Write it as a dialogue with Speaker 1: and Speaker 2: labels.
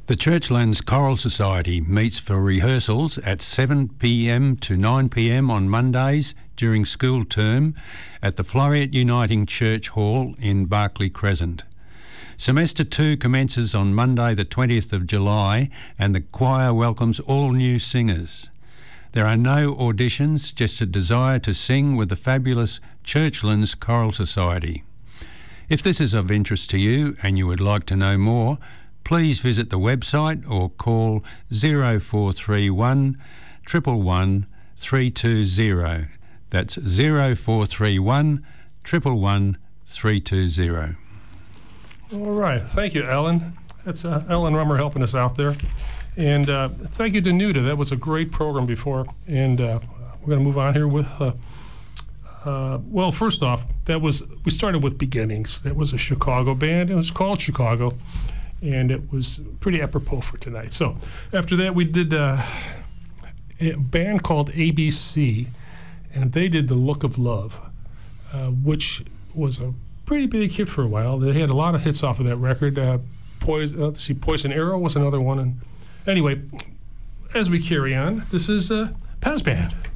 Speaker 1: The Churchlands Choral Society meets for rehearsals at 7 p.m. to 9 p.m. on Mondays during school term at the Floreat Uniting Church Hall in Barclay Crescent. Semester 2 commences on Monday the 20th of July and the choir welcomes all new singers. There are no auditions, just a desire to sing with the fabulous Churchlands Choral Society. If this is of interest to you and you would like to know more, please visit the website or call 0431 111 320. That's 0431 111 320.
Speaker 2: All right. Thank you, Ellen. That's Ellen Rummer helping us out there. And thank you to Nuda. That was a great program before. And we're going to move on here with, well, first off, we started with Beginnings. That was a Chicago band. It was called Chicago. And it was pretty apropos for tonight. So after that, we did a band called ABC. And they did The Look of Love, which was a pretty big hit for a while. They had a lot of hits off of that record. Poison Arrow was another one. And anyway, as we carry on, this is Paz Band.